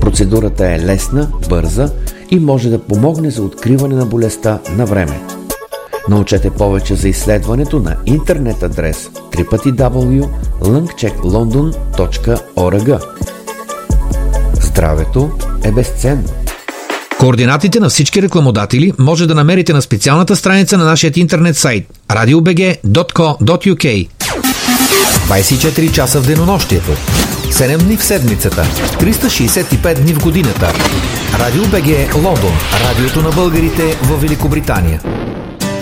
Процедурата е лесна, бърза и може да помогне за откриване на болестта на време. Научете повече за изследването на интернет адрес www.lungchecklondon.org. Здравето е безценно. Координатите на всички рекламодатели може да намерите на специалната страница на нашия интернет сайт radiobg.co.uk. 24 часа в денонощието, 7 дни в седмицата, 365 дни в годината. Радио БГ Лондон, радиото на българите в Великобритания.